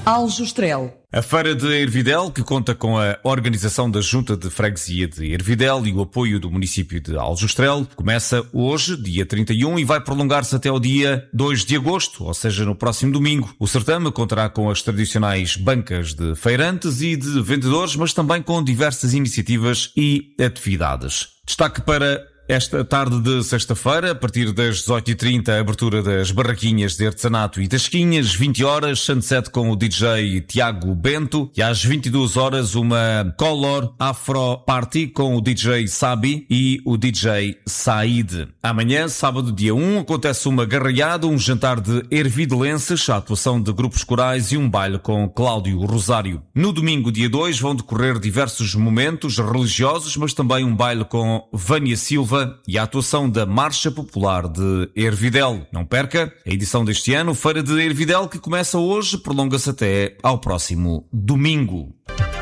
Aljustrel. A Feira de Ervidel, que conta com a organização da Junta de Freguesia de Ervidel e o apoio do município de Aljustrel, começa hoje, dia 31, e vai prolongar-se até ao dia 2 de agosto, ou seja, no próximo domingo. O certame contará com as tradicionais bancas de feirantes e de vendedores, mas também com diversas iniciativas e atividades. Destaque para esta tarde de sexta-feira, a partir das 18h30, a abertura das barraquinhas de artesanato e tasquinhas, 20 horas, sunset com o DJ Tiago Bento, e às 22 horas uma Color Afro Party com o DJ Sabi e o DJ Said. Amanhã, sábado dia 1, acontece uma garraiada, um jantar de ervidelenses, a atuação de grupos corais e um baile com Cláudio Rosário. No domingo, dia 2, vão decorrer diversos momentos religiosos, mas também um baile com Vânia Silva e a atuação da Marcha Popular de Ervidel. Não perca a edição deste ano, Feira de Ervidel, que começa hoje, prolonga-se até ao próximo domingo.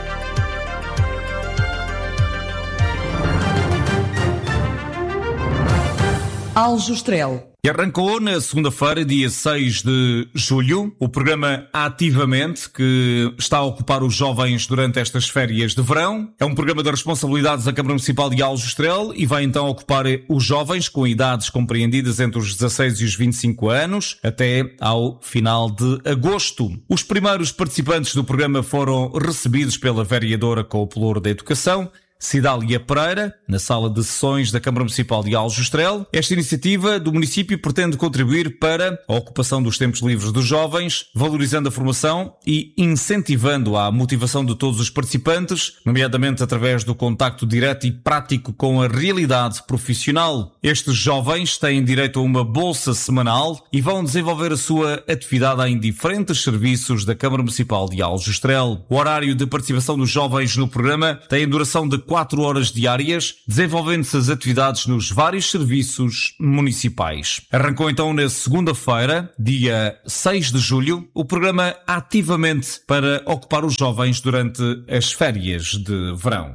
Aljustrel. E arrancou na segunda-feira, dia 6 de julho, o programa Ativamente, que está a ocupar os jovens durante estas férias de verão. É um programa de responsabilidades da Câmara Municipal de Aljustrel e vai então ocupar os jovens com idades compreendidas entre os 16 e os 25 anos, até ao final de agosto. Os primeiros participantes do programa foram recebidos pela vereadora com o pelouro da Educação, Cidália Pereira, na sala de sessões da Câmara Municipal de Aljustrel. Esta iniciativa do município pretende contribuir para a ocupação dos tempos livres dos jovens, valorizando a formação e incentivando a motivação de todos os participantes, nomeadamente através do contacto direto e prático com a realidade profissional. Estes jovens têm direito a uma bolsa semanal e vão desenvolver a sua atividade em diferentes serviços da Câmara Municipal de Aljustrel. O horário de participação dos jovens no programa tem a duração de 4 horas diárias, desenvolvendo-se as atividades nos vários serviços municipais. Arrancou então na segunda-feira, dia 6 de julho, o programa Ativamente para ocupar os jovens durante as férias de verão.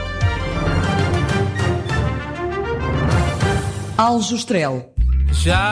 Aljustrel. Já